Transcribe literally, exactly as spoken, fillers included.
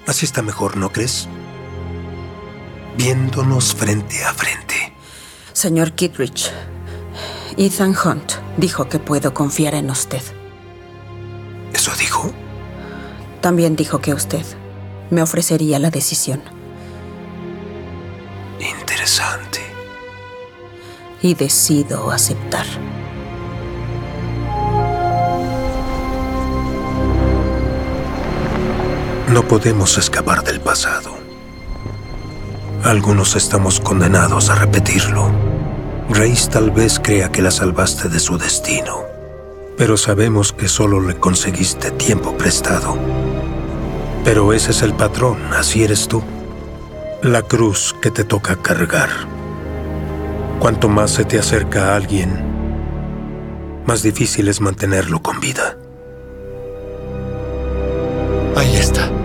Así está mejor, ¿no crees? Viéndonos frente a frente. Señor Kittredge, Ethan Hunt dijo que puedo confiar en usted. ¿Eso dijo? También dijo que usted me ofrecería la decisión. Interesante. Y decido aceptar. No podemos escapar del pasado. Algunos estamos condenados a repetirlo. Race tal vez crea que la salvaste de su destino, pero sabemos que solo le conseguiste tiempo prestado. Pero ese es el patrón, así eres tú. La cruz que te toca cargar. Cuanto más se te acerca a alguien, más difícil es mantenerlo con vida. Ahí está.